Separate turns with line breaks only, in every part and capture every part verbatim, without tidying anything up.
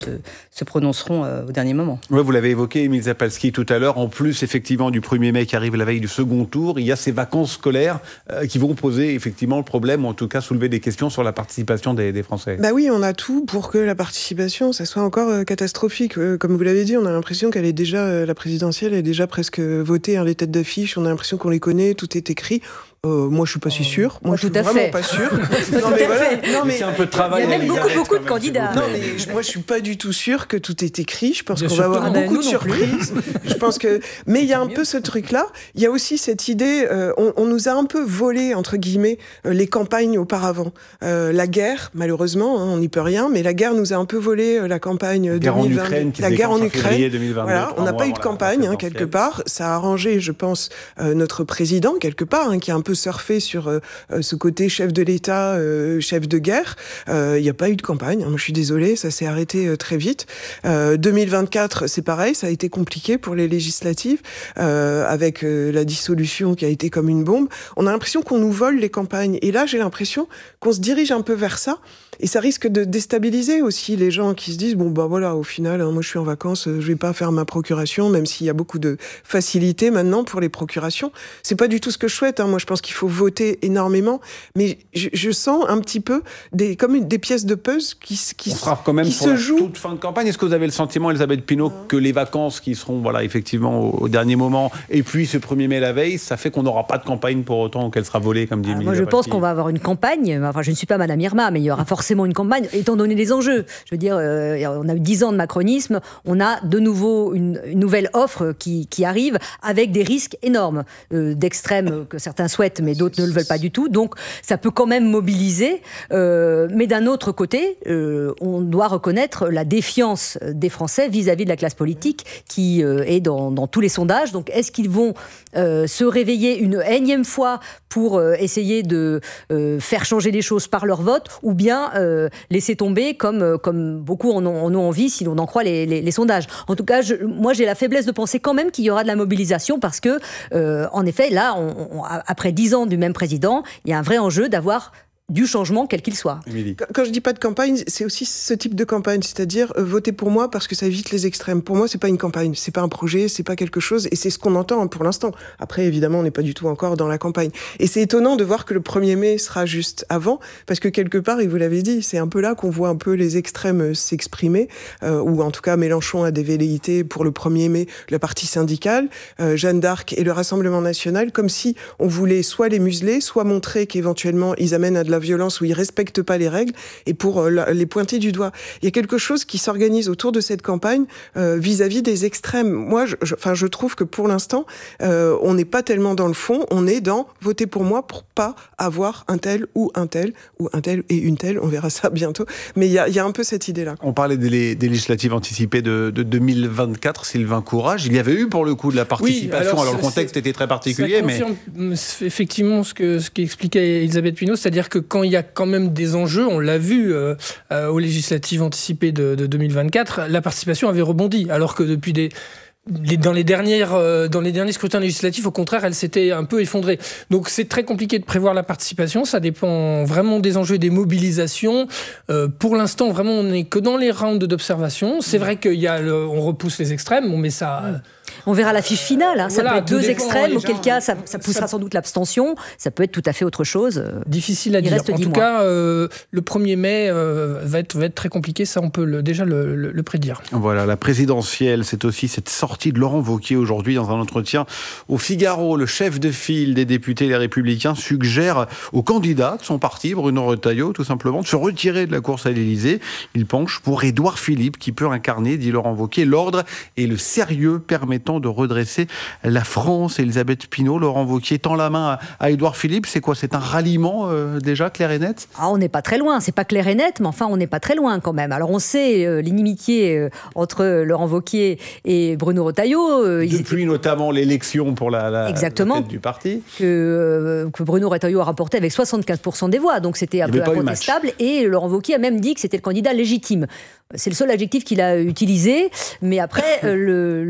se, se prononceront euh, au dernier moment.
Oui, vous l'avez évoqué, Émile Zapalski, tout à l'heure. En plus, effectivement, du premier mai qui arrive la veille du second tour, il y a ces vacances scolaires euh, qui vont poser effectivement le problème, ou en tout cas soulever des questions sur la participation des, des Français.
Bah oui, on a tout pour que la participation, ça soit encore euh, catastrophique. Euh, comme vous l'avez dit, on a l'impression qu'elle est déjà, euh, la présidentielle est déjà presque votée, hein, les têtes d'affiche, on a l'impression qu'on les connaît, tout est écrit. Euh, moi, je suis pas si sûre. Moi,
tout
je suis
à
vraiment
fait.
pas sûre.
non, mais voilà.
non, mais
c'est un peu de travail.
Il y a même beaucoup, beaucoup de candidats.
Non, mais je, moi, je suis pas du tout sûre que tout est écrit. Je pense
Bien
qu'on
sûr.
va avoir
Ah ben,
beaucoup
nous
de
non
surprises. je pense que, mais il y a un peu ce truc-là. Il y a aussi cette idée. Euh, on, on nous a un peu volé entre guillemets euh, les campagnes auparavant. Euh, la guerre, malheureusement, hein, on n'y peut rien. Mais la guerre nous a un peu volé euh, la campagne
guerre
deux mille vingt.
En Ukraine, qui
la guerre en Ukraine.
deux mille vingt-deux,
voilà, on n'a pas eu de
la,
campagne
la
hein, quelque part. Ça a arrangé, je pense, euh, notre président quelque part, hein, qui a un peu surfé sur euh, ce côté chef de l'État, euh, chef de guerre. Il euh, n'y a pas eu de campagne. Hein. Moi, je suis désolée, ça s'est arrêté euh, très vite. Euh, deux mille vingt-quatre, c'est pareil, ça a été compliqué pour les législatives, euh, avec euh, la dissolution qui a été comme une bombe. On a l'impression qu'on nous vole les campagnes. Et là, j'ai l'impression qu'on se dirige un peu vers ça. Et ça risque de déstabiliser aussi les gens qui se disent, bon, bah voilà, au final, hein, moi, je suis en vacances, je vais pas faire ma procuration, même s'il y a beaucoup de facilité maintenant pour les procurations. C'est pas du tout ce que je souhaite. Hein. Moi, je pense qu'il faut voter énormément. Mais je, je sens un petit peu des, comme une, des pièces de puzzle qui, qui,
On sera quand même
qui
sur
se
la
jouent.
toute fin de campagne. Est-ce que vous avez le sentiment, Elisabeth Pinault, non. que les vacances qui seront voilà, effectivement au, au dernier moment, et puis ce premier mai la veille, ça fait qu'on n'aura pas de campagne pour autant, qu'elle sera volée, comme dit Émile
Moi, je pense qu'on va avoir une campagne. Enfin, je ne suis pas Madame Irma, mais il y aura forcément une campagne, étant donné les enjeux. Je veux dire, euh, on a eu dix ans de macronisme, on a de nouveau une, une nouvelle offre qui, qui arrive avec des risques énormes, euh, d'extrême que certains souhaitent, mais d'autres ne le veulent pas du tout. Donc, ça peut quand même mobiliser. Euh, mais d'un autre côté, euh, on doit reconnaître la défiance des Français vis-à-vis de la classe politique qui euh, est dans, dans tous les sondages. Donc, est-ce qu'ils vont euh, se réveiller une énième fois pour euh, essayer de euh, faire changer les choses par leur vote, ou bien euh, laisser tomber comme, euh, comme beaucoup en ont, en ont envie, si l'on en croit les, les, les sondages. En tout cas, je, moi, j'ai la faiblesse de penser quand même qu'il y aura de la mobilisation parce que, euh, en effet, là, on, on, après dix ans du même président, il y a un vrai enjeu d'avoir du changement, quel qu'il soit.
Émilie.
Quand je dis pas de campagne, c'est aussi ce type de campagne, c'est-à-dire euh, voter pour moi parce que ça évite les extrêmes. Pour moi, c'est pas une campagne, c'est pas un projet, c'est pas quelque chose, et c'est ce qu'on entend pour l'instant. Après, évidemment, on n'est pas du tout encore dans la campagne. Et c'est étonnant de voir que le premier mai sera juste avant, parce que quelque part, et vous l'avez dit, c'est un peu là qu'on voit un peu les extrêmes s'exprimer, euh, ou en tout cas Mélenchon a des velléités pour le premier mai, le parti syndical, euh, Jeanne d'Arc et le Rassemblement national, comme si on voulait soit les museler, soit montrer qu'éventuellement ils amènent à de la violence où ils respectent pas les règles, et pour euh, les pointer du doigt. Il y a quelque chose qui s'organise autour de cette campagne euh, vis-à-vis des extrêmes. Moi, je, je, enfin, je trouve que pour l'instant, euh, on n'est pas tellement dans le fond, on est dans voter pour moi pour pas avoir un tel ou un tel, ou un tel et une telle, on verra ça bientôt. Mais il y a, il y a un peu cette idée-là.
On parlait des, des législatives anticipées de, de deux mille vingt-quatre, Sylvain Courage. Il y avait eu pour le coup de la participation, oui, alors, alors le contexte était très particulier.
Ça confirme mais... effectivement ce que ce qu'expliquait Elisabeth Pinault, c'est-à-dire que quand il y a quand même des enjeux, on l'a vu euh, euh, aux législatives anticipées de, de deux mille vingt-quatre, la participation avait rebondi, alors que depuis des... Les, dans, les dernières, euh, dans les derniers scrutins législatifs, au contraire, elle s'était un peu effondrée. Donc c'est très compliqué de prévoir la participation, ça dépend vraiment des enjeux et des mobilisations. Euh, pour l'instant, vraiment, on n'est que dans les rounds d'observation. C'est vrai qu'on repousse les extrêmes, on met ça... Euh,
On verra la fiche finale. Hein. Ça
voilà,
peut être deux
dépend,
extrêmes, auquel
gens,
cas ça, ça poussera ça... sans doute l'abstention. Ça peut être tout à fait autre chose.
Difficile à
Il
dire.
Reste
en tout mois. cas, euh, le premier mai euh, va, être, va être très compliqué. Ça, on peut le, déjà le, le, le prédire.
Voilà, la présidentielle, c'est aussi cette sortie de Laurent Wauquiez aujourd'hui dans un entretien au Figaro. Le chef de file des députés Les Républicains suggère au candidat de son parti, Bruno Retailleau, tout simplement, de se retirer de la course à l'Élysée. Il penche pour Édouard Philippe, qui peut incarner, dit Laurent Wauquiez, l'ordre et le sérieux permettant de redresser la France. Elisabeth Pinault, Laurent Wauquiez tend la main à, à Édouard Philippe. C'est quoi? C'est un ralliement euh, déjà clair et net?
Ah, on n'est pas très loin. C'est pas clair et net, mais enfin, on n'est pas très loin quand même. Alors, on sait euh, l'inimitié euh, entre Laurent Wauquiez et Bruno Retailleau. Euh,
Depuis étaient... notamment l'élection pour la, la,
Exactement,
la tête du parti.
Que, euh, que Bruno Retailleau a remporté avec soixante-quinze pour cent des voix. Donc, c'était un peu incontestable. Et Laurent Wauquiez a même dit que c'était le candidat légitime. C'est le seul adjectif qu'il a utilisé. Mais après, euh, le, le,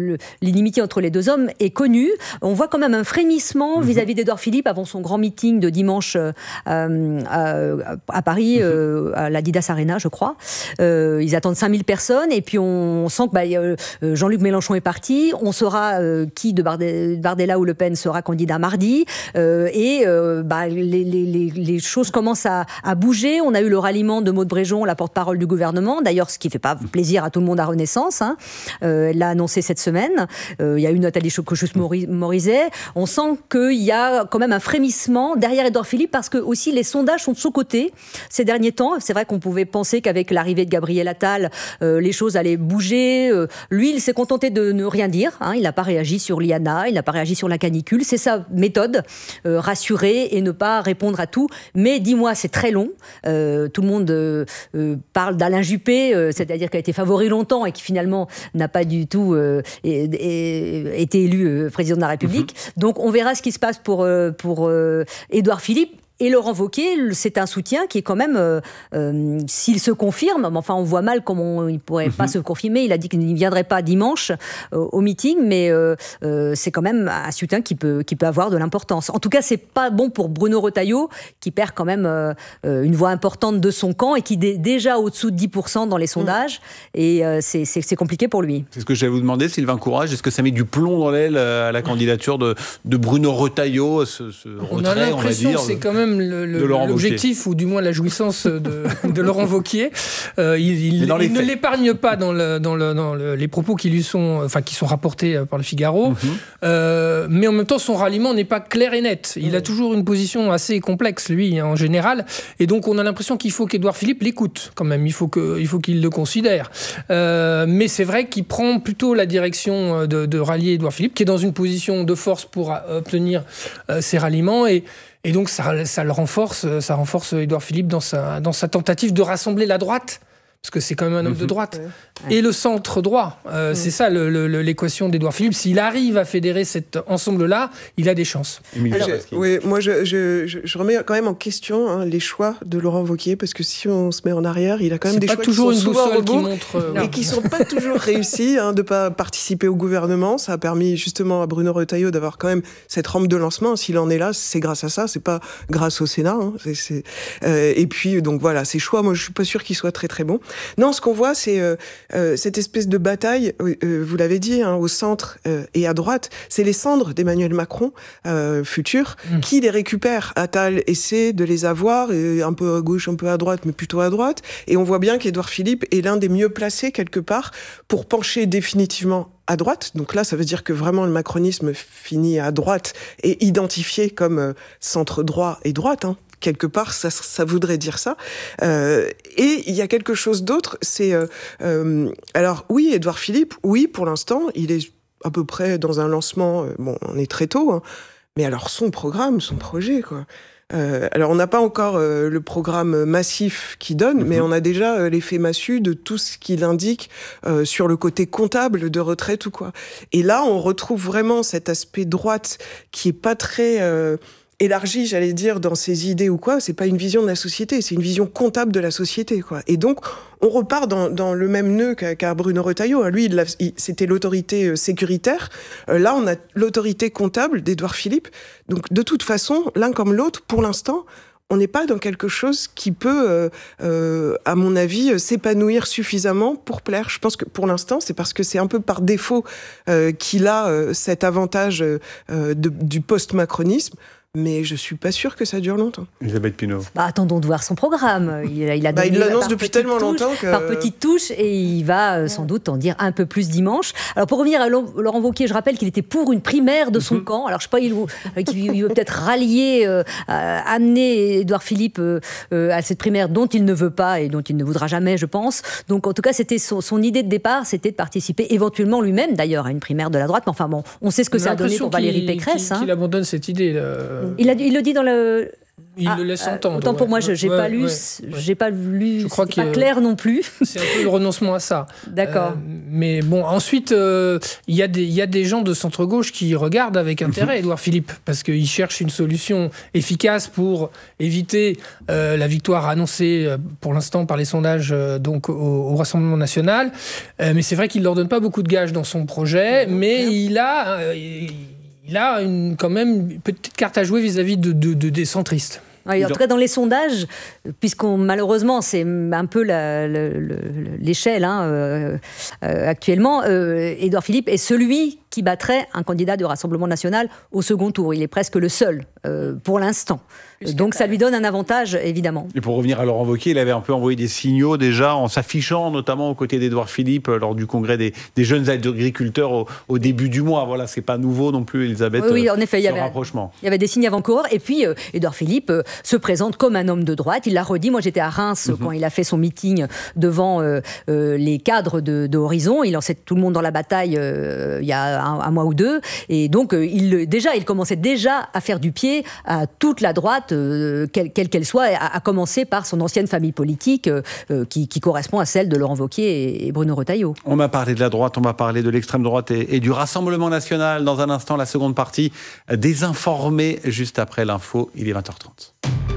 l'inimitié entre les deux hommes est connue. On voit quand même un frémissement mmh. vis-à-vis d'Édouard Philippe avant son grand meeting de dimanche euh, euh, à Paris, mmh. euh, à l'Adidas Arena, je crois. Euh, ils attendent cinq mille personnes et puis on sent que bah, euh, Jean-Luc Mélenchon est parti. On saura euh, qui de Bardella ou Le Pen sera candidat mardi. Euh, et euh, bah, les, les, les, les choses commencent à, à bouger. On a eu le ralliement de Maud Bréjon, la porte-parole du gouvernement. D'ailleurs, ce qui ne fait pas plaisir à tout le monde à Renaissance. Hein. Euh, elle l'a annoncé cette semaine. Euh, il y a eu Nathalie Cochus-Morizet. On sent qu'il y a quand même un frémissement derrière Édouard Philippe parce que aussi les sondages sont de son côté ces derniers temps. C'est vrai qu'on pouvait penser qu'avec l'arrivée de Gabriel Attal, euh, les choses allaient bouger. Euh, lui, il s'est contenté de ne rien dire. Hein. Il n'a pas réagi sur l'I A N A, il n'a pas réagi sur la canicule. C'est sa méthode, euh, rassurer et ne pas répondre à tout. Mais dix mois, c'est très long. Euh, tout le monde euh, euh, parle d'Alain Juppé, euh, c'est-à-dire qu'il a été favori longtemps et qui finalement n'a pas du tout euh, et, et, été élu euh, président de la République. Mmh. Donc on verra ce qui se passe pour, euh, pour euh, Édouard Philippe. Et Laurent Wauquiez, c'est un soutien qui est quand même, euh, euh, s'il se confirme, enfin on voit mal comment il ne pourrait mmh. pas se confirmer, il a dit qu'il ne viendrait pas dimanche euh, au meeting, mais euh, euh, c'est quand même un soutien qui peut, qui peut avoir de l'importance. En tout cas, c'est pas bon pour Bruno Retailleau, qui perd quand même euh, une voix importante de son camp et qui est déjà au-dessous de dix pour cent dans les sondages, mmh. et euh, c'est, c'est, c'est compliqué pour lui.
C'est ce que j'allais vous demander, Sylvain Courage, est-ce que ça met du plomb dans l'aile à la candidature de, de Bruno Retailleau, ce, ce
on
retrait,
a l'impression
on va dire,
que c'est quand même Le, le, l'objectif ou du moins la jouissance de, de Laurent Wauquiez. Euh, il il, il ne l'épargne pas dans, le, dans, le, dans le, les propos qui lui sont, enfin, qui sont rapportés par le Figaro, mm-hmm. euh, mais en même temps son ralliement n'est pas clair et net. Il mm. a toujours une position assez complexe, lui, en général, et donc on a l'impression qu'il faut qu'Édouard Philippe l'écoute quand même, il faut, que, il faut qu'il le considère. Euh, mais c'est vrai qu'il prend plutôt la direction de, de rallier Édouard Philippe, qui est dans une position de force pour obtenir euh, ses ralliements, et Et donc ça, ça le renforce, ça renforce Édouard Philippe dans sa, dans sa tentative de rassembler la droite, parce que c'est quand même un homme mmh. de droite, ouais. et le centre droit. Euh, mmh. C'est ça le, le, l'équation d'Édouard Philippe. S'il arrive à fédérer cet ensemble-là, il a des chances.
Alors, oui, moi je, je, je, je remets quand même en question hein, les choix de Laurent Wauquiez, parce que si on se met en arrière, il a quand même
c'est
des choix
toujours
qui sont
une
souvent
boussole qui montre, euh,
et qui sont pas toujours réussis, hein, de pas participer au gouvernement. Ça a permis justement à Bruno Retailleau d'avoir quand même cette rampe de lancement. S'il en est là, c'est grâce à ça, c'est pas grâce au Sénat. Hein, c'est, c'est, euh, et puis donc voilà, ces choix, moi je suis pas sûr qu'ils soient très très bons. Non, ce qu'on voit, c'est euh, euh, cette espèce de bataille, euh, vous l'avez dit, hein, au centre euh, et à droite. C'est les cendres d'Emmanuel Macron, euh, futur, mmh. qui les récupère. Attal essaie de les avoir, et un peu à gauche, un peu à droite, mais plutôt à droite. Et on voit bien qu'Édouard Philippe est l'un des mieux placés, quelque part, pour pencher définitivement à droite. Donc là, ça veut dire que vraiment le macronisme finit à droite et identifié comme euh, centre droit et droite, hein. Quelque part, ça, ça voudrait dire ça. Euh, et il y a quelque chose d'autre, c'est... Euh, euh, alors oui, Édouard Philippe, oui, pour l'instant, il est à peu près dans un lancement... Euh, bon, on est très tôt, hein, mais alors son programme, son projet, quoi. Euh, alors, on n'a pas encore euh, le programme massif qui donne, mmh. mais on a déjà euh, l'effet massu de tout ce qu'il indique euh, sur le côté comptable de retraite ou quoi. Et là, on retrouve vraiment cet aspect droite qui est pas très... Euh, élargi, j'allais dire, dans ses idées ou quoi, c'est pas une vision de la société, c'est une vision comptable de la société, quoi. Et donc, on repart dans, dans le même nœud qu'a, qu'a Bruno Retailleau. Lui, il il, c'était l'autorité sécuritaire. Euh, là, on a l'autorité comptable d'Édouard Philippe. Donc, de toute façon, l'un comme l'autre, pour l'instant, on n'est pas dans quelque chose qui peut, euh, euh, à mon avis, s'épanouir suffisamment pour plaire. Je pense que pour l'instant, c'est parce que c'est un peu par défaut euh, qu'il a euh, cet avantage euh, de, du post-macronisme. Mais je suis pas sûre que ça dure longtemps.
Elisabeth Pinault.
Bah, attendons de voir son programme. Il, il a donné
bah, il l'annonce depuis tellement
touche,
longtemps que...
Par petites touches, et il va euh, sans doute en dire un peu plus dimanche. Alors, pour revenir à Laurent Wauquiez, je rappelle qu'il était pour une primaire de son mm-hmm. camp. Alors, je sais pas, il, il veut peut-être rallier, euh, amener Édouard Philippe euh, à cette primaire dont il ne veut pas et dont il ne voudra jamais, je pense. Donc, en tout cas, c'était son, son idée de départ, c'était de participer éventuellement lui-même, d'ailleurs, à une primaire de la droite. Mais enfin, bon, on sait ce que ça a donné pour Valérie Pécresse.
Qu'il, hein. qu'il abandonne cette idée. Là.
Il, a, il le dit dans le...
Il
ah,
le laisse
euh,
entendre.
Autant pour
ouais.
moi, je n'ai
ouais,
pas lu,
ouais,
j'ai pas lu,
je crois
c'est pas
que
clair non plus.
C'est un peu le renoncement à ça.
D'accord.
Euh, mais bon, ensuite, il euh, y, y a des gens de centre-gauche qui regardent avec intérêt Édouard Philippe, parce qu'ils cherchent une solution efficace pour éviter euh, la victoire annoncée euh, pour l'instant par les sondages euh, donc, au, au Rassemblement national. Euh, mais c'est vrai qu'il ne leur donne pas beaucoup de gages dans son projet, mais il a... Euh, il a une, quand même une petite carte à jouer vis-à-vis de, de, de, des centristes.
Oui, en tout cas, dans les sondages, puisqu'on malheureusement, c'est un peu la, la, la, l'échelle hein, euh, euh, actuellement, euh, Édouard Philippe est celui qui battrait un candidat du Rassemblement national au second tour. Il est presque le seul, euh, pour l'instant. Donc ça lui donne un avantage, évidemment.
Et pour revenir à Laurent Wauquiez, il avait un peu envoyé des signaux déjà en s'affichant notamment aux côtés d'Édouard Philippe lors du congrès des, des jeunes agriculteurs au, au début du mois. Voilà, c'est pas nouveau non plus, Elisabeth.
Oui, oui en effet, il y, avait,
rapprochement.
il y avait des signes avant-coureurs. Et puis, euh, Édouard Philippe euh, se présente comme un homme de droite. Il l'a redit. Moi, j'étais à Reims mm-hmm. quand il a fait son meeting devant euh, euh, les cadres de, de Horizon. Il lançait tout le monde dans la bataille euh, il y a un, un mois ou deux. Et donc, euh, il, déjà, il commençait déjà à faire du pied à toute la droite, euh, quelle quelle qu'elle soit, à, à commencer par son ancienne famille politique, euh, qui, qui correspond à celle de Laurent Wauquiez et, et Bruno Retailleau.
On m'a parlé de la droite, on m'a parlé de l'extrême droite et, et du Rassemblement national. Dans un instant, la seconde partie, désinformé juste après l'info. Il est vingt heures trente.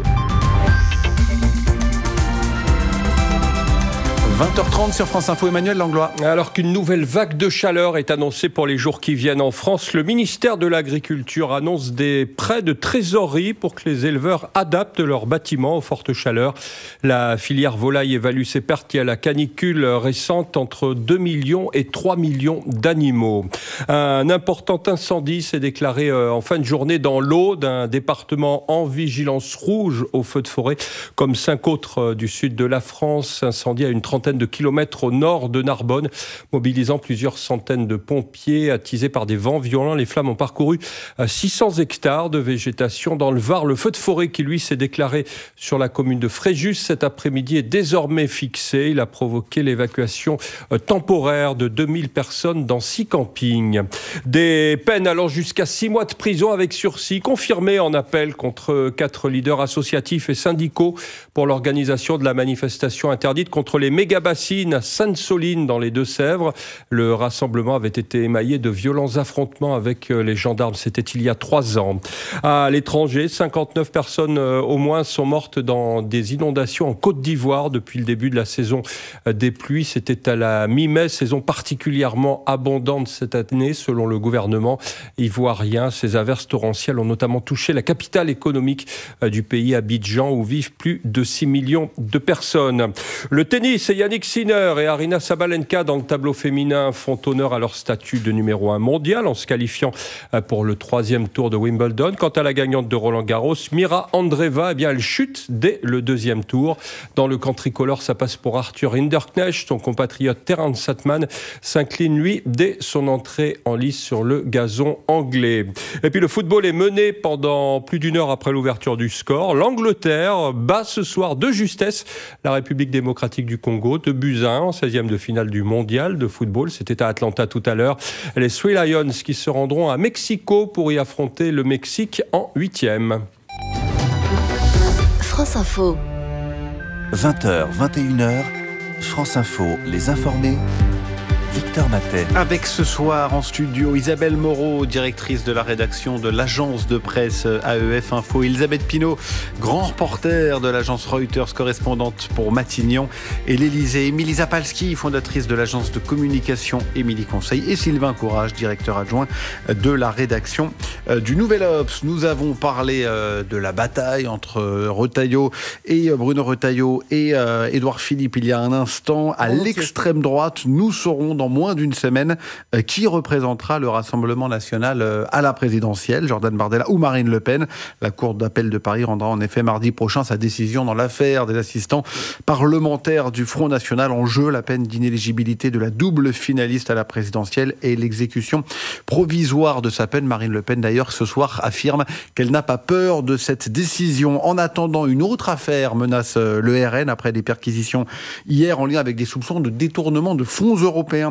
vingt heures trente sur France Info, Emmanuel Langlois.
Alors qu'une nouvelle vague de chaleur est annoncée pour les jours qui viennent en France, le ministère de l'Agriculture annonce des prêts de trésorerie pour que les éleveurs adaptent leurs bâtiments aux fortes chaleurs. La filière volaille évalue ses pertes liées à la canicule récente entre deux millions et trois millions d'animaux. Un important incendie s'est déclaré en fin de journée dans l'Aude, un département en vigilance rouge au feu de forêt, comme cinq autres du sud de la France. Incendie à une trentaine de kilomètres au nord de Narbonne, mobilisant plusieurs centaines de pompiers attisés par des vents violents. Les flammes ont parcouru six cents hectares de végétation dans le Var. Le feu de forêt qui, lui, s'est déclaré sur la commune de Fréjus cet après-midi est désormais fixé. Il a provoqué l'évacuation temporaire de deux mille personnes dans six campings. Des peines allant jusqu'à six mois de prison avec sursis confirmées en appel contre quatre leaders associatifs et syndicaux pour l'organisation de la manifestation interdite contre les méga bassines à Sainte-Soline dans les Deux-Sèvres. Le rassemblement avait été émaillé de violents affrontements avec les gendarmes. C'était il y a trois ans. À l'étranger, cinquante-neuf personnes au moins sont mortes dans des inondations en Côte d'Ivoire depuis le début de la saison des pluies. C'était à la mi-mai, saison particulièrement abondante cette année selon le gouvernement ivoirien. Ces averses torrentielles ont notamment touché la capitale économique du pays, Abidjan, où vivent plus de six millions de personnes. Le tennis, et Yannick Sinner et Aryna Sabalenka dans le tableau féminin font honneur à leur statut de numéro un mondial en se qualifiant pour le troisième tour de Wimbledon. Quant à la gagnante de Roland-Garros, Mira Andreeva, eh bien, elle chute dès le deuxième tour. Dans le camp tricolore, ça passe pour Arthur Hinderknecht. Son compatriote Terence Satman s'incline, lui, dès son entrée en lice sur le gazon anglais. Et puis le football est mené pendant plus d'une heure après l'ouverture du score. L'Angleterre bat ce soir de justesse la République démocratique du Congo, deux buts à un en seizième de finale du mondial de football. C'était à Atlanta tout à l'heure. Les Three Lions qui se rendront à Mexico pour y affronter le Mexique en huitième.
France Info.
vingt heures, vingt et une heures, France Info, les informés. Victor Matet.
Avec ce soir en studio Isabelle Moreau, directrice de la rédaction de l'agence de presse A E F Info, Elisabeth Pinault, grand reporter de l'agence Reuters, correspondante pour Matignon et l'Élysée, Émilie Zapalski, fondatrice de l'agence de communication Émilie Conseil, et Sylvain Courage, directeur adjoint de la rédaction du Nouvel Obs. Nous avons parlé de la bataille entre Retailleau et Bruno Retailleau et Édouard Philippe il y a un instant. À l'extrême droite, nous saurons dans moins d'une semaine euh, qui représentera le Rassemblement national euh, à la présidentielle, Jordan Bardella ou Marine Le Pen. La Cour d'appel de Paris rendra en effet mardi prochain sa décision dans l'affaire des assistants parlementaires du Front National. En jeu, la peine d'inéligibilité de la double finaliste à la présidentielle et l'exécution provisoire de sa peine. Marine Le Pen, d'ailleurs, ce soir affirme qu'elle n'a pas peur de cette décision. En attendant, une autre affaire menace le R N après des perquisitions hier en lien avec des soupçons de détournement de fonds européens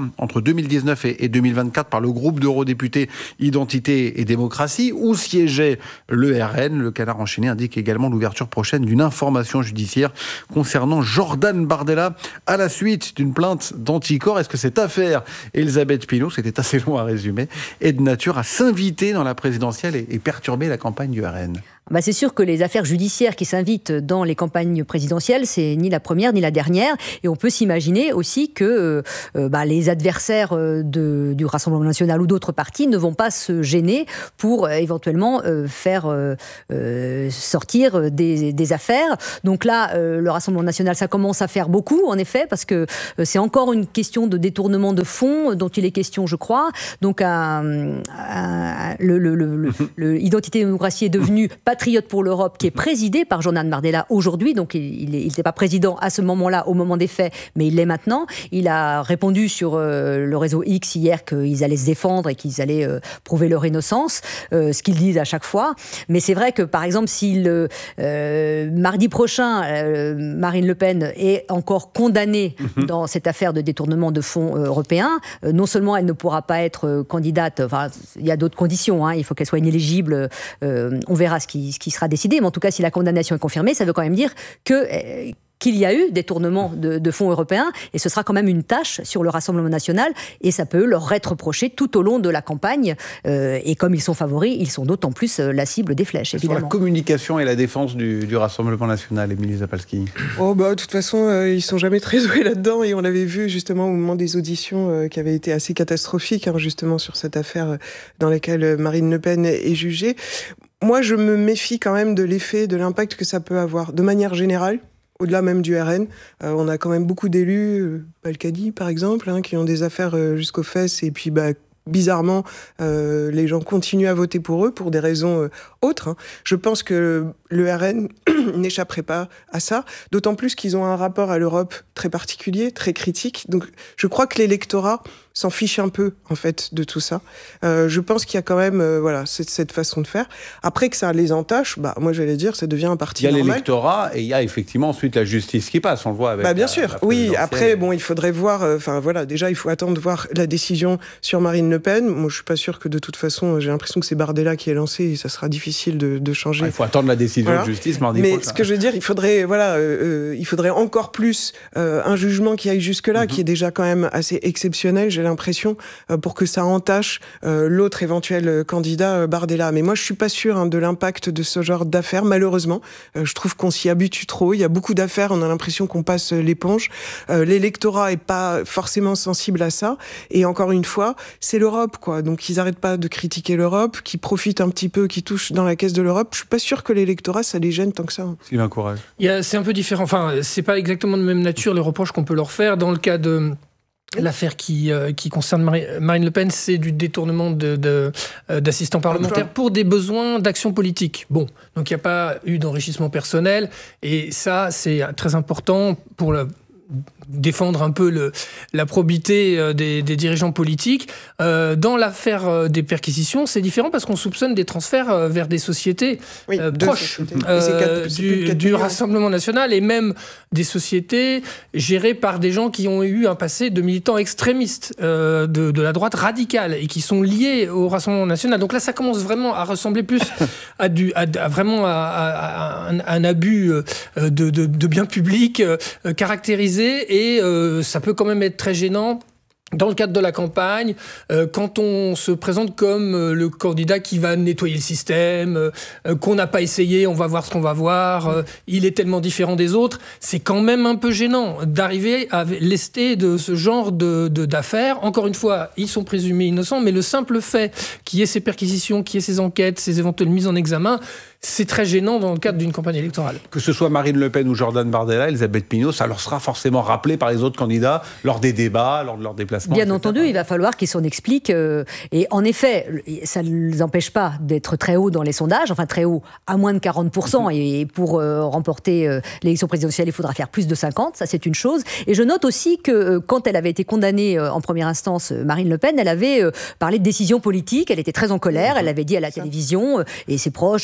soutien entre deux mille dix-neuf et deux mille vingt-quatre par le groupe d'eurodéputés Identité et Démocratie, où siégeait le R N. Le Canard enchaîné indique également l'ouverture prochaine d'une information judiciaire concernant Jordan Bardella à la suite d'une plainte d'Anticor. Est-ce que cette affaire, Elisabeth Pinault, c'était assez long à résumer, est de nature à s'inviter dans la présidentielle et, et perturber la campagne du R N?
Bah c'est sûr que les affaires judiciaires qui s'invitent dans les campagnes présidentielles, c'est ni la première ni la dernière. Et on peut s'imaginer aussi que euh, bah, les adversaires de, du Rassemblement national ou d'autres partis ne vont pas se gêner pour euh, éventuellement euh, faire euh, euh, sortir des, des affaires. Donc là, euh, le Rassemblement national, ça commence à faire beaucoup, en effet, parce que euh, c'est encore une question de détournement de fonds dont il est question, je crois. Donc un, un, le, le, le, le, le Identité et Démocratie est devenu Patriote pour l'Europe, qui est présidé par Jordan Bardella aujourd'hui, donc il n'était pas président à ce moment-là, au moment des faits, mais il l'est maintenant. Il a répondu sur euh, le réseau X hier qu'ils allaient se défendre et qu'ils allaient euh, prouver leur innocence, euh, ce qu'ils disent à chaque fois. Mais c'est vrai que, par exemple, si le, euh, mardi prochain, euh, Marine Le Pen est encore condamnée mm-hmm. dans cette affaire de détournement de fonds euh, européens, euh, non seulement elle ne pourra pas être euh, candidate, enfin, il y a d'autres conditions, hein, il faut qu'elle soit inéligible, euh, on verra ce qui ce qui sera décidé, mais en tout cas, si la condamnation est confirmée, ça veut quand même dire que, euh, qu'il y a eu détournement de, de fonds européens, et ce sera quand même une tâche sur le Rassemblement national, et ça peut leur être reproché tout au long de la campagne, euh, et comme ils sont favoris, ils sont d'autant plus euh, la cible des flèches, évidemment.
Sur la communication et la défense du, du Rassemblement national, Émilie Zapalski.
Oh bah, de toute façon, euh, ils sont jamais très doués là-dedans, et on l'avait vu justement au moment des auditions euh, qui avaient été assez catastrophiques, hein, justement sur cette affaire euh, dans laquelle Marine Le Pen est jugée. Moi, je me méfie quand même de l'effet, de l'impact que ça peut avoir, de manière générale, au-delà même du R N. Euh, on a quand même beaucoup d'élus, euh, Balkany par exemple, hein, qui ont des affaires euh, jusqu'aux fesses, et puis bah, bizarrement, euh, les gens continuent à voter pour eux pour des raisons euh, autres. Hein. Je pense que le R N n'échapperait pas à ça, d'autant plus qu'ils ont un rapport à l'Europe très particulier, très critique. Donc je crois que l'électorat s'en fiche un peu, en fait, de tout ça. Euh, je pense qu'il y a quand même euh, voilà, cette, cette façon de faire. Après que ça les entache, bah, moi j'allais dire, ça devient un parti normal.
Il y a l'électorat et il y a effectivement ensuite la justice qui passe, on le voit avec
bah, bien
la,
sûr,
la
oui. Après, bon, il faudrait voir, enfin euh, voilà, déjà il faut attendre de voir la décision sur Marine Le Pen. Moi je suis pas sûr que de toute façon, j'ai l'impression que c'est Bardella qui est lancé et ça sera difficile de, de changer.
Ah, il faut attendre la décision voilà. de justice mardi
Mais
prochain.
ce que je veux dire, il faudrait, voilà, euh, euh, il faudrait encore plus euh, un jugement qui aille jusque-là, mm-hmm. qui est déjà quand même assez exceptionnel, j'ai l'impression, pour que ça entache euh, l'autre éventuel candidat euh, Bardella. Mais moi, je suis pas sûr hein, de l'impact de ce genre d'affaires, malheureusement. Euh, je trouve qu'on s'y habitue trop. Il y a beaucoup d'affaires, on a l'impression qu'on passe l'éponge. Euh, l'électorat est pas forcément sensible à ça. Et encore une fois, c'est l'Europe, quoi. Donc, ils arrêtent pas de critiquer l'Europe, qui profitent un petit peu, qui touchent dans la caisse de l'Europe. Je suis pas sûr que l'électorat, ça les gêne tant que ça.
Sylvain Courage.
Il y a, c'est un peu différent. Enfin, c'est pas exactement de même nature, les reproches qu'on peut leur faire. Dans le cas de l'affaire qui, euh, qui concerne Marie, Marine Le Pen, c'est du détournement de, de, euh, d'assistants parlementaires pour des besoins d'action politique. Bon, donc il n'y a pas eu d'enrichissement personnel, et ça, c'est très important pour le... défendre un peu le, la probité des, des dirigeants politiques. Euh, dans l'affaire des perquisitions, c'est différent parce qu'on soupçonne des transferts vers des sociétés oui, euh, proches sociétés. Euh, quatre, du, du Rassemblement national, et même des sociétés gérées par des gens qui ont eu un passé de militants extrémistes euh, de, de la droite radicale et qui sont liés au Rassemblement national. Donc là, ça commence vraiment à ressembler plus à, du, à, à vraiment à, à, à un, un abus de, de, de biens publics euh, caractérisé. Et euh, ça peut quand même être très gênant dans le cadre de la campagne, euh, quand on se présente comme euh, le candidat qui va nettoyer le système, euh, qu'on n'a pas essayé, on va voir ce qu'on va voir, euh, il est tellement différent des autres, c'est quand même un peu gênant d'arriver à lester de ce genre de, de, d'affaires. Encore une fois, ils sont présumés innocents, mais le simple fait qu'il y ait ces perquisitions, qu'il y ait ces enquêtes, ces éventuelles mises en examen, c'est très gênant dans le cadre d'une campagne électorale.
Que ce soit Marine Le Pen ou Jordan Bardella, Elisabeth Pinault, ça leur sera forcément rappelé par les autres candidats lors des débats, lors de leurs déplacements.
Bien
et cetera.
Entendu, il va falloir qu'ils s'en expliquent. Euh, et en effet, ça ne les empêche pas d'être très haut dans les sondages, enfin très haut, à moins de quarante pour cent. Mm-hmm. Et pour euh, remporter euh, l'élection présidentielle, il faudra faire plus de cinquante, ça c'est une chose. Et je note aussi que euh, quand elle avait été condamnée euh, en première instance, euh, Marine Le Pen, elle avait euh, parlé de décision politique, elle était très en colère, mm-hmm. elle avait dit à la télévision, euh, et ses proches, Jean-Philippe Tanguy,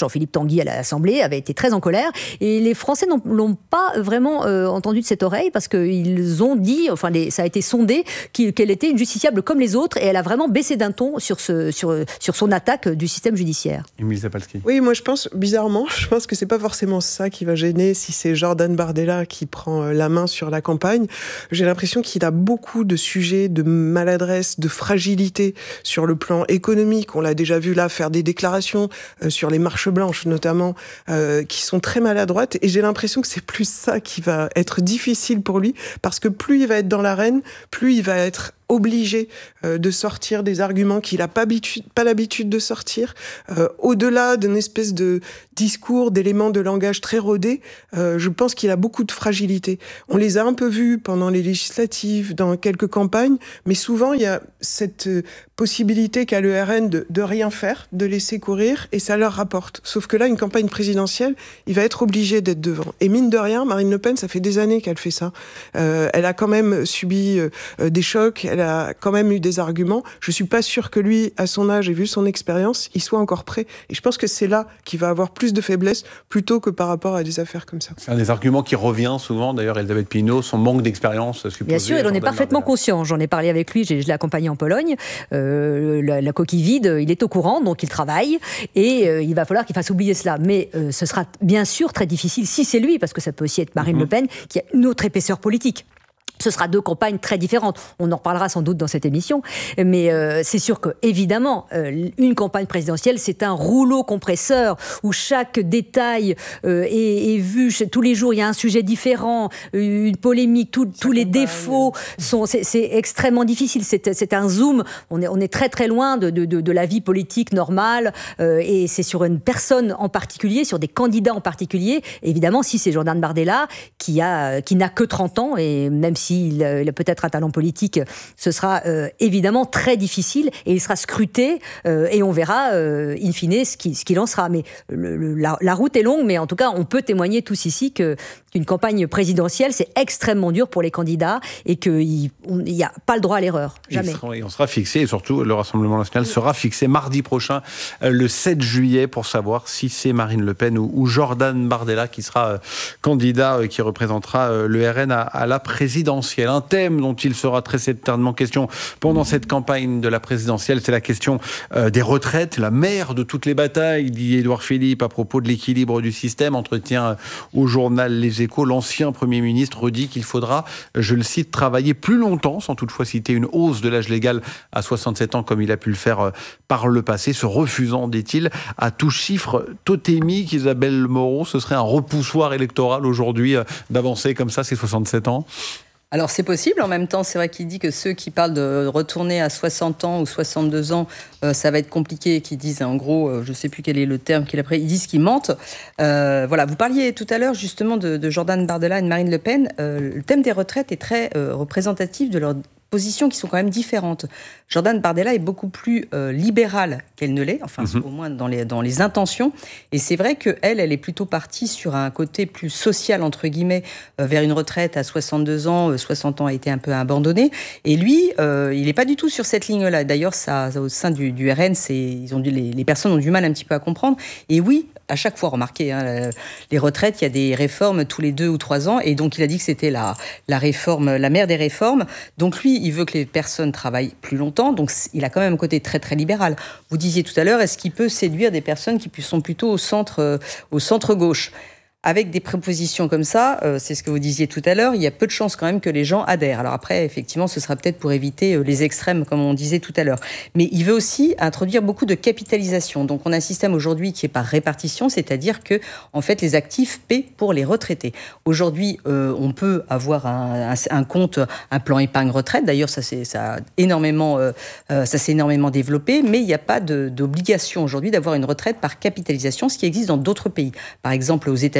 Tanguy à l'Assemblée avait été très en colère. Et les Français n'ont, l'ont pas vraiment euh, entendu de cette oreille parce qu'ils ont dit, enfin les, ça a été sondé, qu'elle était une justiciable comme les autres et elle a vraiment baissé d'un ton sur, ce, sur, sur son attaque du système judiciaire.
Émilie Zapalski.
Oui, moi je pense, bizarrement, je pense que c'est pas forcément ça qui va gêner si c'est Jordan Bardella qui prend la main sur la campagne. J'ai l'impression qu'il a beaucoup de sujets de maladresse, de fragilité sur le plan économique. On l'a déjà vu là faire des déclarations euh, sur les marches blanches notamment, euh, qui sont très maladroites. Et j'ai l'impression que c'est plus ça qui va être difficile pour lui, parce que plus il va être dans l'arène, plus il va être obligé euh, de sortir des arguments qu'il n'a pas, pas l'habitude de sortir, euh, au-delà d'une espèce de discours, d'éléments de langage très rodés. Euh, je pense qu'il a beaucoup de fragilité. On les a un peu vus pendant les législatives, dans quelques campagnes, mais souvent il y a cette euh, possibilité qu'a le R N de, de rien faire, de laisser courir, et ça leur rapporte. Sauf que là, une campagne présidentielle, il va être obligé d'être devant. Et mine de rien, Marine Le Pen, ça fait des années qu'elle fait ça. Euh, elle a quand même subi euh, des chocs, elle a quand même eu des arguments. Je suis pas sûre que lui, à son âge et vu son expérience, il soit encore prêt. Et je pense que c'est là qu'il va avoir plus de faiblesse plutôt que par rapport à des affaires comme ça.
C'est un des arguments qui revient souvent, d'ailleurs, Elisabeth Pinault, son manque d'expérience supposée.
Bien sûr, il en est parfaitement conscient. J'en ai parlé avec lui, je l'ai accompagné en Pologne. Euh, la, la coquille vide, il est au courant, donc il travaille. Et euh, il va falloir qu'il fasse oublier cela. Mais euh, ce sera bien sûr très difficile, si c'est lui, parce que ça peut aussi être Marine mmh. Le Pen, qui a une autre épaisseur politique. Ce sera deux campagnes très différentes. On en reparlera sans doute dans cette émission. Mais euh, c'est sûr que, évidemment, euh, une campagne présidentielle, c'est un rouleau compresseur où chaque détail euh, est, est vu. Tous les jours, il y a un sujet différent, une polémique, tout, tous les défauts. Sont, c'est, c'est extrêmement difficile. C'est, c'est un zoom. On est, on est très, très loin de, de, de, de la vie politique normale. Euh, et c'est sur une personne en particulier, sur des candidats en particulier. Évidemment, si c'est Jordan Bardella, qui, a, qui n'a que trente ans, et même si S'il a peut-être un talent politique, ce sera euh, évidemment très difficile et il sera scruté euh, et on verra euh, in fine ce qu'il, ce qu'il en sera. Mais le, le, la, la route est longue, mais en tout cas, on peut témoigner tous ici que, qu'une campagne présidentielle, c'est extrêmement dur pour les candidats et qu'il n'y a pas le droit à l'erreur. Jamais.
Sera, et on sera fixé, et surtout le Rassemblement national sera fixé mardi prochain, euh, le sept juillet, pour savoir si c'est Marine Le Pen ou, ou Jordan Bardella qui sera euh, candidat, euh, qui représentera euh, le R N à, à la présidentielle. Un thème dont il sera très certainement question pendant cette campagne de la présidentielle, c'est la question euh, des retraites, la mère de toutes les batailles, dit Édouard Philippe à propos de l'équilibre du système. Entretien au journal Les Échos, l'ancien Premier ministre redit qu'il faudra, je le cite, travailler plus longtemps, sans toutefois citer une hausse de l'âge légal à soixante-sept ans comme il a pu le faire euh, par le passé, se refusant, dit-il, à tout chiffre totémique. Isabelle Moreau, ce serait un repoussoir électoral aujourd'hui euh, d'avancer comme ça ces soixante-sept ans?
Alors c'est possible, en même temps c'est vrai qu'il dit que ceux qui parlent de retourner à soixante ans ou soixante-deux ans, euh, ça va être compliqué, et qui disent en gros, euh, je ne sais plus quel est le terme qu'il a pris, ils disent qu'ils mentent. Euh, voilà, vous parliez tout à l'heure justement de, de Jordan Bardella et de Marine Le Pen. Euh, le thème des retraites est très euh, représentatif de leur positions qui sont quand même différentes. Jordan Bardella est beaucoup plus euh, libérale qu'elle ne l'est, enfin mm-hmm. au moins dans les, dans les intentions. Et c'est vrai qu'elle, elle est plutôt partie sur un côté plus social, entre guillemets, euh, vers une retraite à soixante-deux ans, euh, soixante ans a été un peu abandonné. Et lui, euh, il n'est pas du tout sur cette ligne-là. D'ailleurs, ça, au sein du, du R N, c'est, ils ont dû, les, les personnes ont du mal un petit peu à comprendre. Et oui, à chaque fois, remarquez, hein, les retraites, il y a des réformes tous les deux ou trois ans, et donc il a dit que c'était la, la réforme, la mère des réformes. Donc lui, il veut que les personnes travaillent plus longtemps, donc il a quand même un côté très très libéral. Vous disiez tout à l'heure, est-ce qu'il peut séduire des personnes qui sont plutôt au centre, euh, au centre gauche ? Avec des propositions comme ça, euh, c'est ce que vous disiez tout à l'heure, il y a peu de chances quand même que les gens adhèrent. Alors après, effectivement, ce sera peut-être pour éviter euh, les extrêmes, comme on disait tout à l'heure. Mais il veut aussi introduire beaucoup de capitalisation. Donc on a un système aujourd'hui qui est par répartition, c'est-à-dire que en fait, les actifs paient pour les retraités. Aujourd'hui, euh, on peut avoir un, un, un compte, un plan épargne-retraite. D'ailleurs, ça, c'est, ça, a énormément, euh, euh, ça s'est énormément développé, mais il n'y a pas de, d'obligation aujourd'hui d'avoir une retraite par capitalisation, ce qui existe dans d'autres pays. Par exemple, aux États-Unis,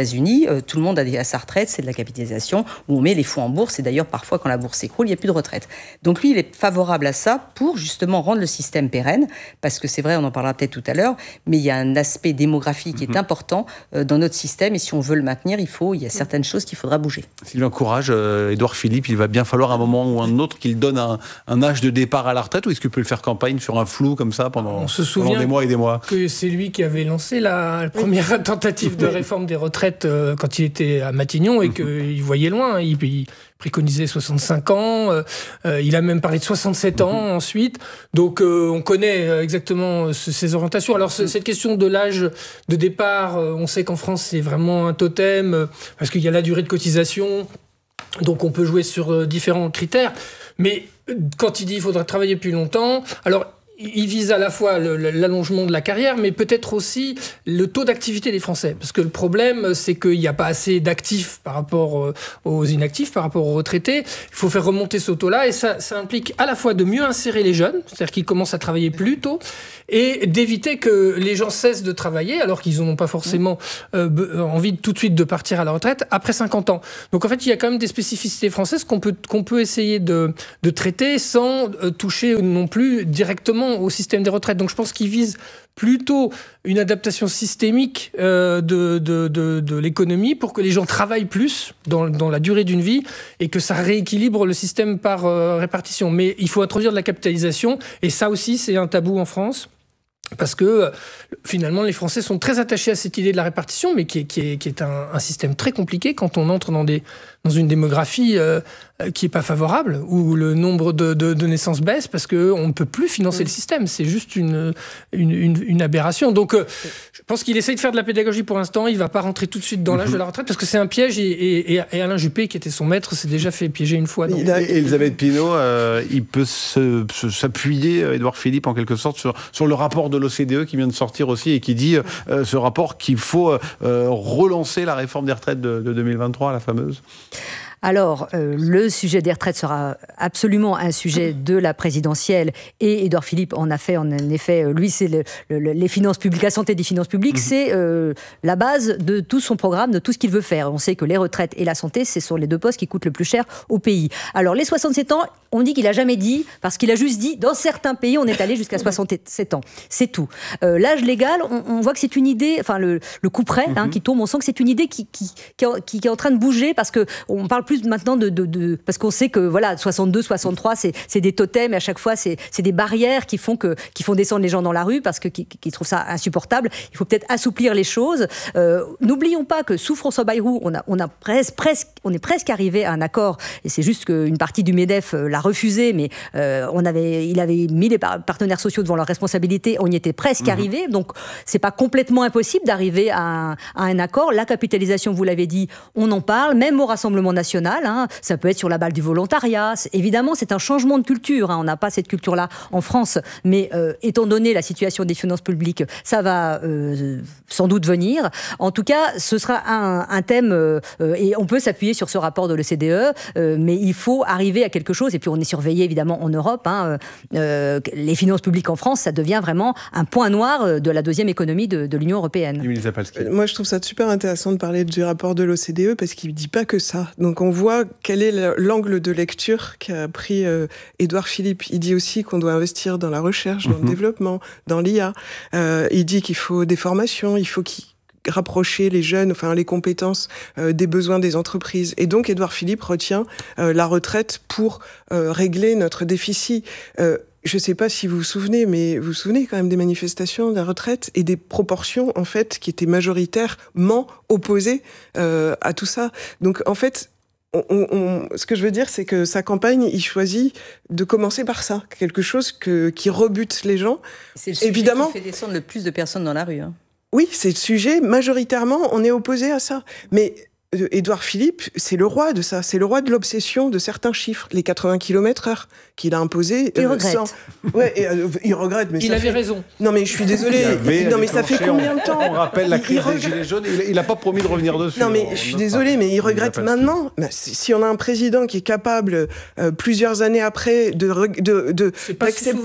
États-Unis, euh, tout le monde a, des, a sa retraite, c'est de la capitalisation, où on met les fonds en bourse, et d'ailleurs, parfois, quand la bourse s'écroule, il n'y a plus de retraite. Donc lui, il est favorable à ça pour justement rendre le système pérenne, parce que c'est vrai, on en parlera peut-être tout à l'heure, mais il y a un aspect démographique qui est important euh, dans notre système, et si on veut le maintenir, il faut, il y a certaines choses qu'il faudra bouger.
S'il encourage euh, Édouard Philippe, il va bien falloir à un moment ou un autre qu'il donne un, un âge de départ à la retraite, ou est-ce qu'il peut le faire campagne sur un flou comme ça pendant,
on se
pendant des mois et des mois?
Que c'est lui qui avait lancé la, la première tentative de réforme des retraites euh, quand il était à Matignon, et qu'il voyait loin. Il, il préconisait soixante-cinq ans, euh, euh, il a même parlé de soixante-sept ans ensuite. Donc euh, on connaît exactement ce, ces orientations. Alors c- cette question de l'âge de départ, euh, on sait qu'en France c'est vraiment un totem, euh, parce qu'il y a la durée de cotisation, donc on peut jouer sur euh, différents critères. Mais euh, quand il dit qu'il faudra travailler plus longtemps, alors il vise à la fois le, l'allongement de la carrière, mais peut-être aussi le taux d'activité des Français. Parce que le problème, c'est qu'il n'y a pas assez d'actifs par rapport aux inactifs, par rapport aux retraités. Il faut faire remonter ce taux-là, et ça, ça implique à la fois de mieux insérer les jeunes, c'est-à-dire qu'ils commencent à travailler plus tôt, et d'éviter que les gens cessent de travailler, alors qu'ils n'ont pas forcément euh, envie de, tout de suite de partir à la retraite, après cinquante ans. Donc en fait, il y a quand même des spécificités françaises qu'on peut, qu'on peut essayer de, de traiter sans euh, toucher non plus directement au système des retraites. Donc je pense qu'il vise plutôt une adaptation systémique euh, de, de, de, de l'économie pour que les gens travaillent plus dans, dans la durée d'une vie, et que ça rééquilibre le système par euh, répartition. Mais il faut introduire de la capitalisation, et ça aussi c'est un tabou en France. Parce que finalement, les Français sont très attachés à cette idée de la répartition, mais qui est, qui est, qui est un, un système très compliqué quand on entre dans, des, dans une démographie euh, qui n'est pas favorable, où le nombre de, de, de naissances baisse parce qu'on ne peut plus financer le système. C'est juste une, une, une, une aberration. Donc, euh, je pense qu'il essaye de faire de la pédagogie pour l'instant. Il ne va pas rentrer tout de suite dans l'âge de la retraite, parce que c'est un piège. Et, et, et Alain Juppé, qui était son maître, s'est déjà fait piéger une fois. Donc.
Et Elisabeth Pinault, euh, il peut se, se, s'appuyer, Édouard Philippe, en quelque sorte, sur, sur le rapport de l'O C D E qui vient de sortir aussi, et qui dit, euh, ce rapport, qu'il faut euh, relancer la réforme des retraites de, de deux mille vingt-trois, la fameuse.
Alors, euh, le sujet des retraites sera absolument un sujet de la présidentielle, et Édouard Philippe en a fait, en effet, lui, c'est le, le, les finances publiques, la santé des finances publiques, mmh. c'est euh, la base de tout son programme, de tout ce qu'il veut faire. On sait que les retraites et la santé, ce sont les deux postes qui coûtent le plus cher au pays. Alors, les soixante-sept ans, on dit qu'il n'a jamais dit, parce qu'il a juste dit, dans certains pays, on est allé jusqu'à soixante-sept ans. C'est tout. Euh, l'âge légal, on, on voit que c'est une idée, enfin, le, le coup près, hein, mmh. qui tombe, on sent que c'est une idée qui, qui, qui, qui, qui est en train de bouger, parce qu'on parle plus maintenant de, de, de... Parce qu'on sait que, voilà, soixante-deux, soixante-trois, c'est, c'est des totems, et à chaque fois, c'est, c'est des barrières qui font, que, qui font descendre les gens dans la rue, parce qu'ils qui trouvent ça insupportable. Il faut peut-être assouplir les choses. Euh, n'oublions pas que sous François Bayrou, on, a, on, a presque, presque, on est presque arrivé à un accord, et c'est juste qu'une partie du MEDEF l'a refusé, mais euh, on avait, il avait mis les partenaires sociaux devant leurs responsabilités, on y était presque mmh. arrivé, donc c'est pas complètement impossible d'arriver à un, à un accord. La capitalisation, vous l'avez dit, on en parle, même au Rassemblement national, hein, ça peut être sur la balle du volontariat. C'est, évidemment, c'est un changement de culture, hein, on n'a pas cette culture-là en France, mais euh, étant donné la situation des finances publiques, ça va euh, sans doute venir. En tout cas, ce sera un, un thème, euh, et on peut s'appuyer sur ce rapport de l'O C D E, euh, mais il faut arriver à quelque chose, et puis on est surveillé évidemment en Europe, hein, euh, les finances publiques en France, ça devient vraiment un point noir de la deuxième économie de, de l'Union européenne.
Moi, je trouve ça super intéressant de parler du rapport de l'O C D E, parce qu'il ne dit pas que ça. Donc on voit quel est l'angle de lecture qu'a pris euh, Édouard Philippe. Il dit aussi qu'on doit investir dans la recherche, dans mm-hmm. le développement, dans l'I A. Euh, il dit qu'il faut des formations, il faut qu'il rapprocher les jeunes, enfin les compétences euh, des besoins des entreprises. Et donc, Édouard Philippe retient euh, la retraite pour euh, régler notre déficit. Euh, je ne sais pas si vous vous souvenez, mais vous vous souvenez quand même des manifestations de la retraite et des proportions, en fait, qui étaient majoritairement opposées euh, à tout ça. Donc, en fait, On, on, ce que je veux dire, c'est que sa campagne, il choisit de commencer par ça, quelque chose que, qui rebute les gens.
C'est le sujet Évidemment, qui fait descendre le plus de personnes dans la rue. Hein.
Oui, c'est le sujet. Majoritairement, on est opposé à ça. Mais euh, Édouard Philippe, c'est le roi de ça. C'est le roi de l'obsession de certains chiffres. Les quatre-vingts kilomètres heure qu'il a imposé.
Il euh, regrette.
Sans... Ouais, et, euh, il regrette. Mais
il
ça
avait
fait...
raison.
Non, mais je suis désolée. Non, mais ça fait combien de temps?
On rappelle la crise des Gilets jaunes. Il n'a pas promis de revenir dessus.
Non, mais je suis désolée, mais il regrette il maintenant. Bah, si on a un président qui est capable, euh, plusieurs années après, de, de, de,
c'est pas
d'accepter...
Si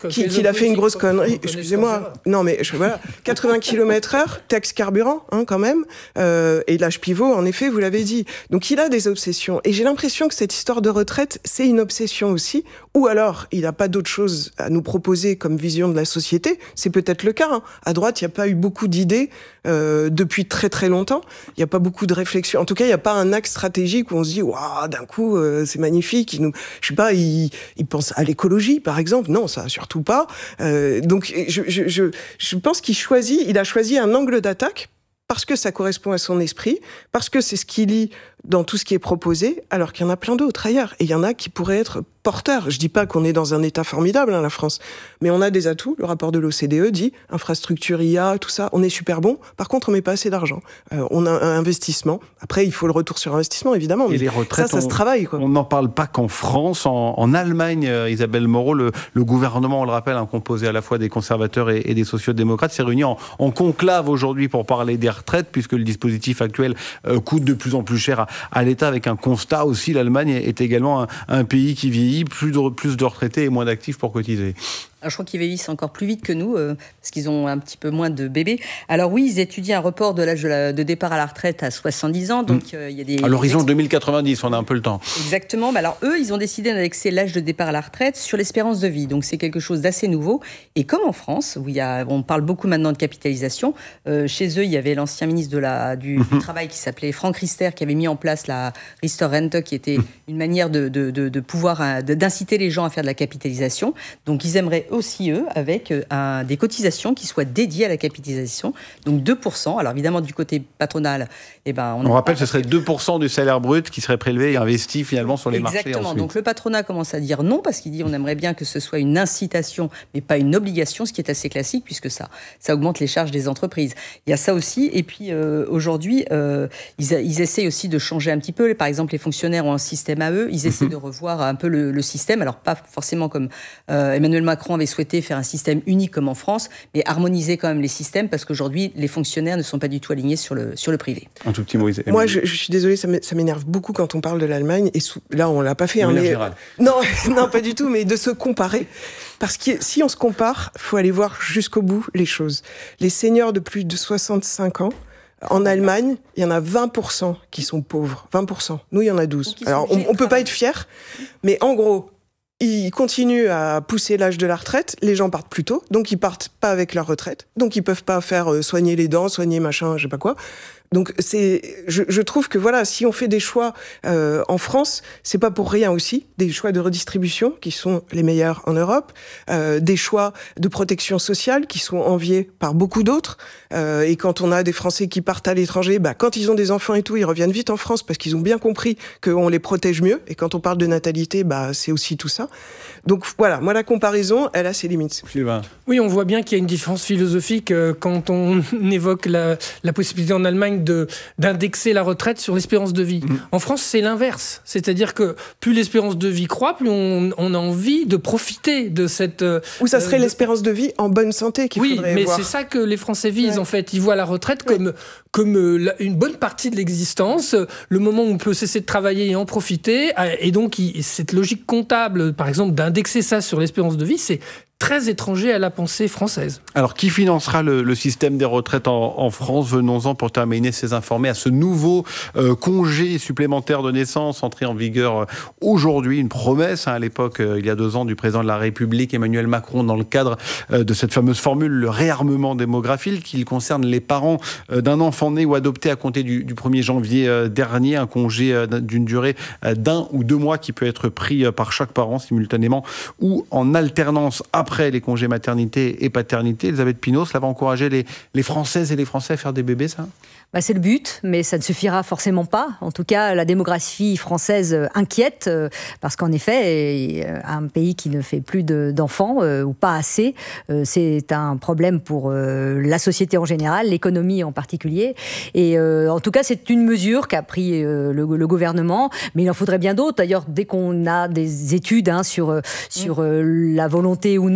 Qu'il qu'il a fait une grosse connerie. Excusez-moi. Non, mais je, voilà. quatre-vingts kilomètres heure, taxe carburant, hein, quand même. Euh, et l'âge pivot, en effet, vous l'avez dit. Donc, il a des obsessions. Et j'ai l'impression que cette histoire de retraite, c'est une obsession aussi. Ou alors, il n'a pas d'autre chose à nous proposer comme vision de la société. C'est peut-être le cas. Hein. À droite, il n'y a pas eu beaucoup d'idées euh, depuis très très longtemps. Il n'y a pas beaucoup de réflexion. En tout cas, il n'y a pas un axe stratégique où on se dit, waouh, d'un coup, euh, c'est magnifique. Il nous, je sais pas, il, il pense à l'écologie, par exemple. Non, ça surtout pas. Euh, donc, je, je, je, je pense qu'il choisit, il a choisi un angle d'attaque parce que ça correspond à son esprit, parce que c'est ce qu'il lit dans tout ce qui est proposé, alors qu'il y en a plein d'autres ailleurs. Et il y en a qui pourraient être porteurs. Je dis pas qu'on est dans un état formidable, hein, la France, mais on a des atouts. Le rapport de l'O C D E dit infrastructure I A, tout ça, on est super bon. Par contre, on met pas assez d'argent. Euh, on a un investissement. Après, il faut le retour sur investissement, évidemment. Mais
et les retraites,
ça, ça
on,
se travaille, quoi.
On n'en parle pas qu'en France. En, en Allemagne, euh, Isabelle Moreau, le, le gouvernement, on le rappelle, hein, composé à la fois des conservateurs et, et des sociaux-démocrates, s'est réuni en, en conclave aujourd'hui pour parler des retraites, puisque le dispositif actuel euh, coûte de plus en plus cher à, à l'État, avec un constat aussi, l'Allemagne est également un, un pays qui vieillit, plus de, plus de retraités et moins d'actifs pour cotiser.
Alors, je crois qu'ils vieillissent encore plus vite que nous, euh, parce qu'ils ont un petit peu moins de bébés. Alors oui, ils étudient un report de l'âge de, la, de départ à la retraite à soixante-dix ans. Donc, euh, il y a des,
à l'horizon
ex...
deux mille quatre-vingt-dix, on a un peu le temps.
Exactement. Mais alors eux, ils ont décidé d'indexer l'âge de départ à la retraite sur l'espérance de vie. Donc c'est quelque chose d'assez nouveau. Et comme en France, où il y a, on parle beaucoup maintenant de capitalisation, euh, chez eux, il y avait l'ancien ministre de la, du, du Travail qui s'appelait Franck Riester, qui avait mis en place la Riester-Rente, qui était une manière de, de, de, de pouvoir, de, d'inciter les gens à faire de la capitalisation. Donc ils aimeraient aussi, eux, avec avec un, des cotisations qui soient dédiées à la capitalisation, donc deux pour cent. Alors évidemment, du côté patronal, eh ben,
on, on rappelle que ce serait deux pour cent du salaire brut qui serait prélevé et investi finalement sur les
Exactement.
marchés.
Exactement.
Ensuite.
Donc le patronat commence à dire non, parce qu'il dit on aimerait bien que ce soit une incitation, mais pas une obligation, ce qui est assez classique, puisque ça, ça augmente les charges des entreprises. Il y a ça aussi. Et puis euh, aujourd'hui, euh, ils, ils essayent aussi de changer un petit peu. Par exemple, les fonctionnaires ont un système à eux. Ils essaient mm-hmm. de revoir un peu le, le système. Alors pas forcément comme euh, Emmanuel Macron avait souhaité faire un système unique comme en France, mais harmoniser quand même les systèmes, parce qu'aujourd'hui, les fonctionnaires ne sont pas du tout alignés sur le, sur le privé.
Un tout petit mot, Isabelle.
Moi, je, je suis désolée, ça m'énerve beaucoup quand on parle de l'Allemagne, et sous, là, on l'a pas fait. Hein, mais, non, non, pas du tout, mais de se comparer. Parce que si on se compare, il faut aller voir jusqu'au bout les choses. Les seniors de plus de soixante-cinq ans, en Allemagne, il y en a vingt pour cent qui sont pauvres. vingt pour cent. Nous, il y en a douze. Alors, on ne peut pas être fiers, mais en gros, ils continuent à pousser l'âge de la retraite, les gens partent plus tôt, donc ils partent pas avec leur retraite, donc ils peuvent pas faire euh, soigner les dents, soigner machin, je sais pas quoi. Donc c'est, je, je trouve que voilà, si on fait des choix euh, en France, c'est pas pour rien aussi, des choix de redistribution qui sont les meilleurs en Europe, euh, des choix de protection sociale qui sont enviés par beaucoup d'autres. Euh, et quand on a des Français qui partent à l'étranger, bah quand ils ont des enfants et tout, ils reviennent vite en France parce qu'ils ont bien compris qu'on les protège mieux. Et quand on parle de natalité, bah c'est aussi tout ça. Donc voilà, moi la comparaison, elle a ses limites.
Oui, on voit bien qu'il y a une différence philosophique euh, quand on évoque la, la possibilité en Allemagne de, d'indexer la retraite sur l'espérance de vie. Mmh. En France, c'est l'inverse. C'est-à-dire que plus l'espérance de vie croît, plus on, on a envie de profiter de cette... Euh,
Ou ça serait
euh, de...
l'espérance de vie en bonne santé qu'il
oui,
faudrait
mais
voir.
C'est ça que les Français visent, ouais. En fait. Ils voient la retraite comme,
ouais.
comme euh, une bonne partie de l'existence, le moment où on peut cesser de travailler et en profiter. Et donc, il, cette logique comptable, par exemple, d'indexer ça sur l'espérance de vie, c'est très étranger à la pensée française.
Alors, qui financera le, le système des retraites en, en France ? Venons-en pour terminer ces informés à ce nouveau euh, congé supplémentaire de naissance entré en vigueur euh, aujourd'hui. Une promesse, hein, à l'époque, euh, il y a deux ans, du président de la République, Emmanuel Macron, dans le cadre euh, de cette fameuse formule, le réarmement démographique, qui concerne les parents euh, d'un enfant né ou adopté à compter du, du premier janvier euh, dernier. Un congé euh, d'une durée euh, d'un ou deux mois qui peut être pris euh, par chaque parent simultanément ou en alternance après Après les congés maternité et paternité. Elisabeth Pinault, cela va encourager les, les Françaises et les Français à faire des bébés, ça ?
Bah, c'est le but, mais ça ne suffira forcément pas. En tout cas, la démographie française inquiète, euh, parce qu'en effet, euh, un pays qui ne fait plus de, d'enfants, euh, ou pas assez, euh, c'est un problème pour euh, la société en général, l'économie en particulier. Et euh, en tout cas, c'est une mesure qu'a pris euh, le, le gouvernement, mais il en faudrait bien d'autres. D'ailleurs, dès qu'on a des études hein, sur, sur euh, la volonté ou non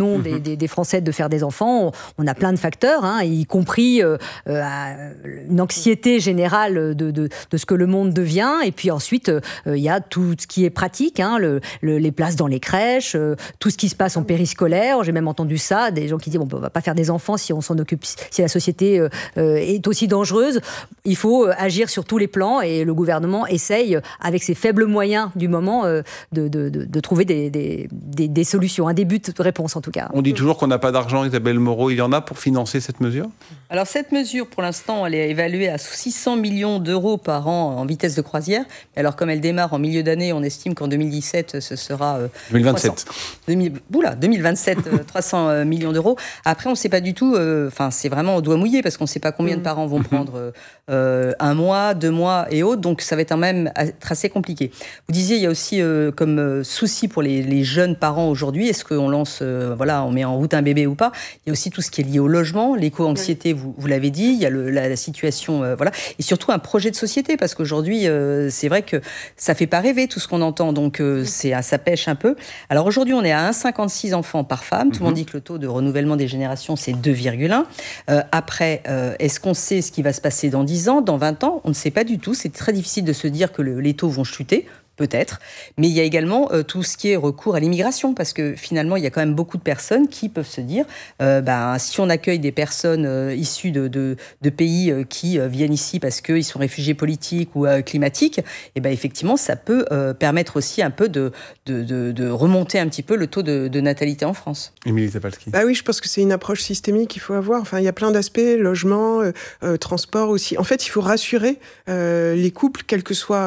décision mmh. des, des, des Français de faire des enfants. On, on a plein de facteurs, hein, y compris euh, euh, une anxiété générale de, de, de ce que le monde devient. Et puis ensuite, il euh, y a tout ce qui est pratique, hein, le, le, les places dans les crèches, euh, tout ce qui se passe en périscolaire. J'ai même entendu ça, des gens qui disent bon, on ne va pas faire des enfants si on s'en occupe, si la société euh, est aussi dangereuse. Il faut agir sur tous les plans et le gouvernement essaye, avec ses faibles moyens du moment, euh, de, de, de, de trouver des, des, des, des solutions, un début de réponse en tout cas.
On dit toujours qu'on n'a pas d'argent, Isabelle Moreau. Il y en a pour financer cette mesure ?
Alors cette mesure, pour l'instant, elle est évaluée à six cents millions d'euros par an en vitesse de croisière. Alors comme elle démarre en milieu d'année, on estime qu'en deux mille dix-sept, ce sera... Euh,
deux mille vingt-sept.
deux mille, oula, deux mille vingt-sept, euh, trois cents millions d'euros. Après, on ne sait pas du tout... Enfin, euh, c'est vraiment au doigt mouillé, parce qu'on ne sait pas combien de parents vont prendre euh, un mois, deux mois et autres. Donc ça va être quand même être assez compliqué. Vous disiez, il y a aussi euh, comme euh, souci pour les, les jeunes parents aujourd'hui, est-ce qu'on lance, euh, voilà, on met en route un bébé ou pas ? Il y a aussi tout ce qui est lié au logement, l'éco-anxiété, oui. vous, vous l'avez dit, il y a le, la, la situation, euh, voilà, et surtout un projet de société, parce qu'aujourd'hui, euh, c'est vrai que ça fait pas rêver tout ce qu'on entend, donc euh, c'est, ça pêche un peu. Alors aujourd'hui, on est à un virgule cinquante-six enfants par femme, tout le monde dit que le taux de renouvellement des générations, c'est deux virgule un. Euh, après, euh, est-ce qu'on sait ce qui va se passer dans dix ans, dans vingt ans ? On ne sait pas du tout, c'est très difficile de se dire que le, les taux vont chuter. Peut-être, mais il y a également euh, tout ce qui est recours à l'immigration, parce que finalement, il y a quand même beaucoup de personnes qui peuvent se dire, euh, ben, si on accueille des personnes euh, issues de, de, de pays euh, qui euh, viennent ici parce qu'ils sont réfugiés politiques ou euh, climatiques, et ben, effectivement, ça peut euh, permettre aussi un peu de, de, de, de remonter un petit peu le taux de, de natalité en France.
Émilie Zapalski.
Bah oui, je pense que c'est une approche systémique qu'il faut avoir. Enfin, il y a plein d'aspects, logement, euh, euh, transport aussi. En fait, il faut rassurer euh, les couples, quel que soit